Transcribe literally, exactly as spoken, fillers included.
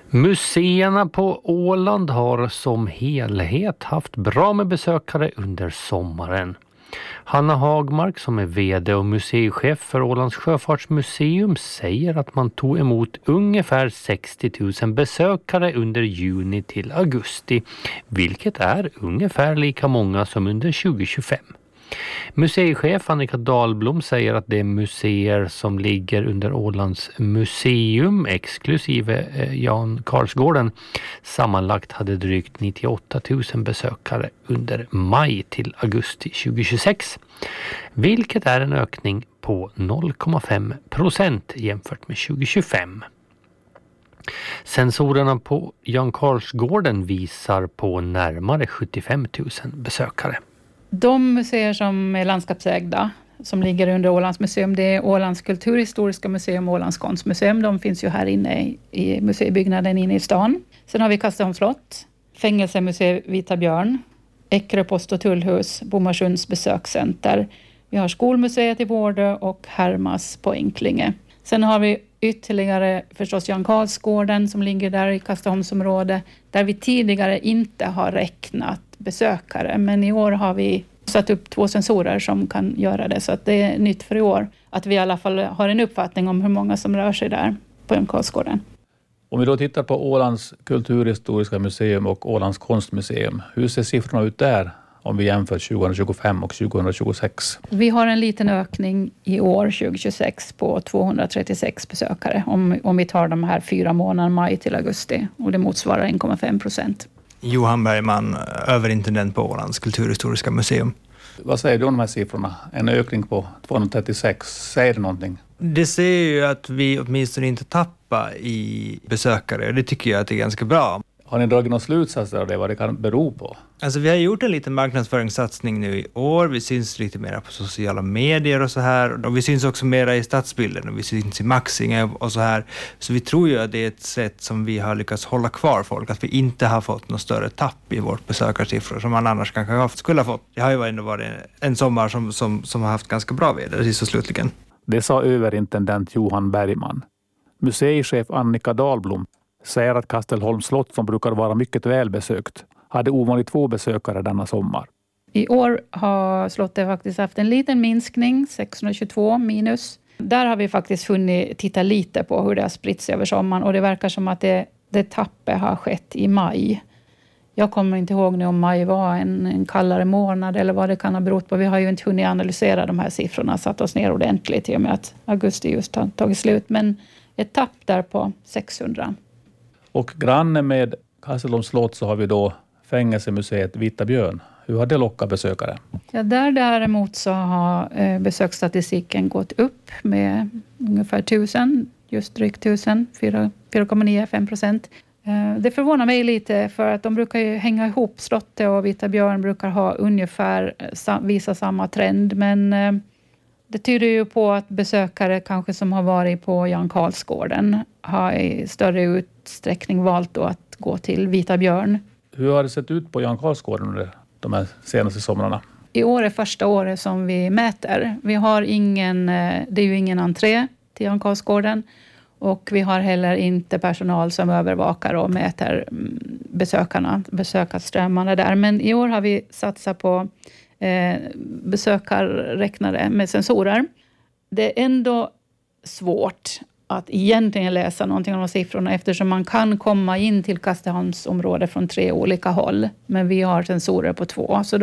Museerna på Åland har som helhet haft bra med besökare under sommaren. Hanna Hagmark som är vd och museichef för Ålands sjöfartsmuseum säger att man tog emot ungefär sextio tusen besökare under juni till augusti, vilket är ungefär lika många som under tjugo tjugofem. Museichef Annika Dahlblom säger att de museer som ligger under Ålands museum exklusive Jan Karlsgården sammanlagt hade drygt nittioåtta tusen besökare under maj till augusti tjugo tjugosex, vilket är en ökning på noll komma fem procent jämfört med tjugo tjugofem. Sensorerna på Jan Karlsgården visar på närmare sjuttiofem tusen besökare. De museer som är landskapsägda, som ligger under Ålands museum, det är Ålands kulturhistoriska museum och Ålands konstmuseum. De finns ju här inne i museibyggnaden inne i stan. Sen har vi Kastaholms slott, Fängelsemuseet Vita Björn, Eckerö post- och tullhus, Bomarsunds besökscenter. Vi har Skolmuseet i Vårdö och Hermas på Enklinge. Sen har vi ytterligare förstås Jan Karlsgården som ligger där i Kastaholmsområdet, där vi tidigare inte har räknat besökare. Men i år har vi satt upp två sensorer som kan göra det, så att det är nytt för i år. Att vi i alla fall har en uppfattning om hur många som rör sig där på Jan Karlsgården. Om vi då tittar på Ålands kulturhistoriska museum och Ålands konstmuseum, hur ser siffrorna ut där om vi jämför tjugo tjugofem och tjugo tjugosex? Vi har en liten ökning i år tjugo tjugosex på tvåhundratrettiosex besökare om, om vi tar de här fyra månaderna maj till augusti, och det motsvarar en komma fem procent. Johan Bergman, överintendent på Ålands kulturhistoriska museum. Vad säger du om de här siffrorna? En ökning på tvåhundratrettiosex, säger det någonting? Det säger ju att vi åtminstone inte tappar i besökare, och det tycker jag att det är ganska bra. Har ni dragit några slutsatser av det, vad det kan bero på? Alltså vi har gjort en liten marknadsföringssatsning nu i år. Vi syns lite mer på sociala medier och så här. Och vi syns också mer i stadsbilden, och vi syns i Maxinge och så här. Så vi tror ju att det är ett sätt som vi har lyckats hålla kvar folk. Att vi inte har fått något större tapp i vårt besökarsiffror som man annars kanske skulle ha fått. Det har ju ändå varit en sommar som, som, som har haft ganska bra väder sist och slutligen. Det sa överintendent Johan Bergman. Museichef Annika Dahlblom säger att Kastaholms slott, som brukar vara mycket välbesökt, hade ovanligt få besökare denna sommar. I år har slottet faktiskt haft en liten minskning, sexhundratjugotvå minus. Där har vi faktiskt hunnit titta lite på hur det har spritt sig över sommaren, och det verkar som att det, det tappet har skett i maj. Jag kommer inte ihåg nu om maj var en, en kallare månad eller vad det kan ha berott på. Vi har ju inte hunnit analysera de här siffrorna, satt oss ner ordentligt i och med att augusti just har tagit slut. Men ett tapp där på sexhundra. Och granne med Kastaholms slott så har vi då Fängelsemuseet Vita Björn. Hur har det lockat besökare? Ja, där däremot så har eh, besöksstatistiken gått upp med ungefär tusen, just drygt tusen, fyra komma nio fem procent. Eh, det förvånar mig lite, för att de brukar ju hänga ihop, slottet och Vita Björn brukar ha ungefär, sa, visa samma trend, men eh, det tyder ju på att besökare kanske som har varit på Jan Karlsgården har i större utsträckning valt då att gå till Vita Björn. Hur har det sett ut på Jan Karlsgården under de här senaste somrarna? I år är första året som vi mäter. Vi har ingen, det är ju ingen entré till Jan Karlsgården, och vi har heller inte personal som övervakar och mäter besökarna, besökarströmmarna där. Men i år har vi satsat på eh, besökarräknare med sensorer. Det är ändå svårt att egentligen läsa någonting om de siffrorna, eftersom man kan komma in till Kastaholmsområdet från tre olika håll. Men vi har sensorer på två. Så